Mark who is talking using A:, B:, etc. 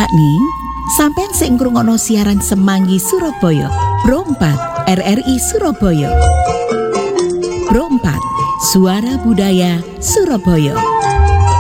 A: Sakni, sampean sing ngrungokno siaran Semanggi Surabaya, Pro 4 RRI Surabaya. Pro 4 Suara Budaya Surabaya.